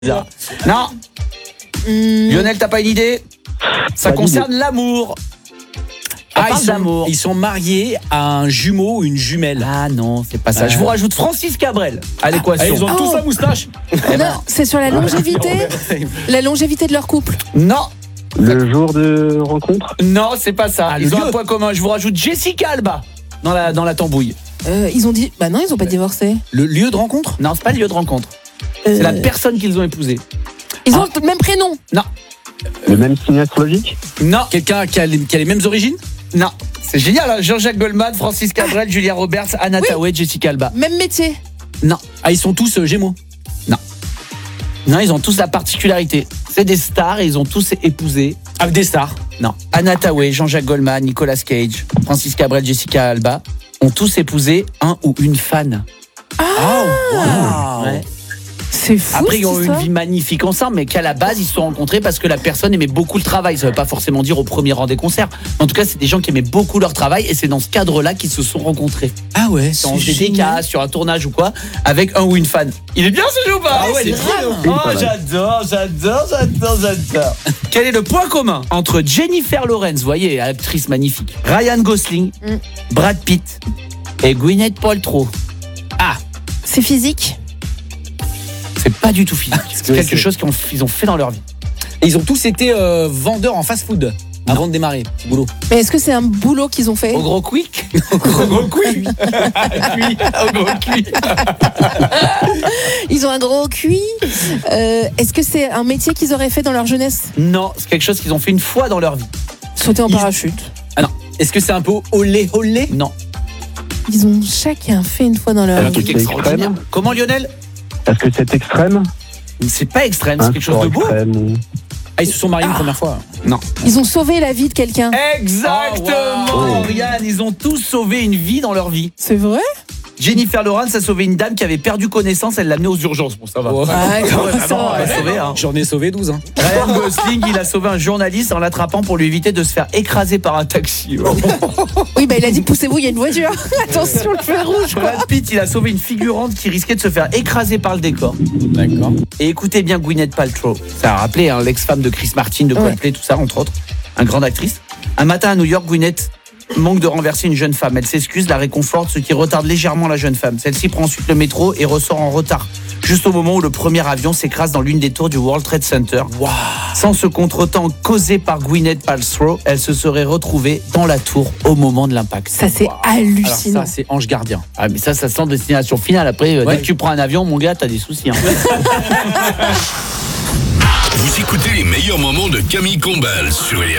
bizarre. Non. Lionel, t'as pas une idée? Ça concerne l'amour. Ils sont mariés à un jumeau ou une jumelle. Ah non, c'est pas ça. Je vous rajoute Francis Cabrel à l'équation. Ils ont tous la moustache. Non, c'est sur la longévité. La longévité de leur couple. Non. Le jour de rencontre? Non, c'est pas ça. Ils ont lieu. un point commun. Je vous rajoute Jessica Alba dans la tambouille. Ils ont dit. Bah non, ils ont pas divorcé. Le lieu de rencontre? Non, c'est pas le lieu de rencontre. C'est la personne qu'ils ont épousée. Ils ont le même prénom. Non. Le même signe astrologique? Non. Quelqu'un qui a les mêmes origines? Non. C'est génial, hein. Jean-Jacques Goldman, Francis Cabrel, Julia Roberts, Anna Tawai, Jessica Alba. Même métier. Non. Ah, ils sont tous gémeaux. Non, ils ont tous la particularité. C'est des stars et ils ont tous épousé. Avec des stars. Non. Anna Tawai, Jean-Jacques Goldman, Nicolas Cage, Francis Cabrel, Jessica Alba ont tous épousé un ou une fan. Wow. Ouais. C'est fou. Après, ils ont eu cette une histoire. vie magnifique ensemble, mais qu'à la base, ils se sont rencontrés parce que la personne aimait beaucoup le travail. Ça ne veut pas forcément dire au premier rang des concerts. En tout cas, c'est des gens qui aimaient beaucoup leur travail et c'est dans ce cadre-là qu'ils se sont rencontrés. Ah ouais, Dans des dédicaces, sur un tournage ou quoi, avec un ou une fan. Il est bien ce jeu ou pas? Ah ouais, c'est Oh, j'adore. Quel est le point commun entre Jennifer Lawrence, vous voyez, actrice magnifique, Ryan Gosling, Brad Pitt et Gwyneth Paltrow? C'est physique. C'est pas du tout physique. C'est quelque chose qu'ils ont fait dans leur vie. Et ils ont tous été vendeurs en fast-food avant de démarrer. Petit boulot. Mais est-ce que c'est un boulot qu'ils ont fait? Au gros quick. Au gros cuit. Au gros cuit. Ils ont un gros cuit. Est-ce que c'est un métier qu'ils auraient fait dans leur jeunesse? Non, c'est quelque chose qu'ils ont fait une fois dans leur vie. Sauter en parachute. Ah non. Est-ce que c'est un peu olé? Non. Ils ont chacun fait une fois dans leur Un vie. truc extraordinaire. Comment, Lionel? Est-ce que c'est extrême? C'est pas extrême, c'est quelque chose de beau. Extrême. Ah, ils se sont mariés une première fois. Ils ont sauvé la vie de quelqu'un. Exactement, Oh, wow. Rianne, ils ont tous sauvé une vie dans leur vie. C'est vrai? Jennifer Lawrence a sauvé une dame qui avait perdu connaissance, elle l'a amenée aux urgences. Bon, ça va. Oh. Ah, comment Vraiment, ça? elle l'a sauvé, hein. J'en ai sauvé 12. Ryan Gosling, il a sauvé un journaliste en l'attrapant pour lui éviter de se faire écraser par un taxi. Oui, bah il a dit poussez-vous, il y a une voiture. Attention, le feu rouge. Brad Pitt, il a sauvé une figurante qui risquait de se faire écraser par le décor. D'accord. Et écoutez bien Gwyneth Paltrow. Ça a rappelé hein, l'ex-femme de Chris Martin, de Coldplay, tout ça, entre autres. Une grande actrice. Un matin à New York, Gwyneth manque de renverser une jeune femme. Elle s'excuse, la réconforte, ce qui retarde légèrement la jeune femme. Celle-ci prend ensuite le métro et ressort en retard. Juste au moment où le premier avion s'écrase dans l'une des tours du World Trade Center. Wow. Sans ce contretemps causé par Gwyneth Paltrow, elle se serait retrouvée dans la tour au moment de l'impact. Ça, c'est Alors hallucinant. ça, c'est ange gardien. Ah mais ça sent destination finale. Après, dès Ouais. que tu prends un avion, mon gars, t'as des soucis. Hein. Vous écoutez les meilleurs moments de Camille Combal sur Énergie.